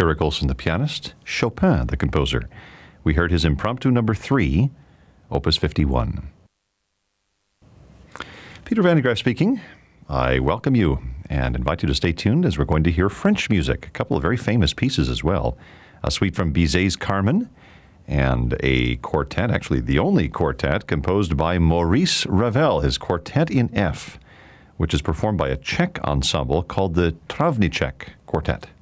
Eric Olson, the pianist, Chopin, the composer. We heard his Impromptu number 3, Opus 51. Peter Van de Graaff speaking. I welcome you and invite you to stay tuned as we're going to hear French music, a couple of very famous pieces as well. A suite from Bizet's Carmen and a quartet, actually the only quartet, composed by Maurice Ravel, his Quartet in F, which is performed by a Czech ensemble called the Travnicek Quartet.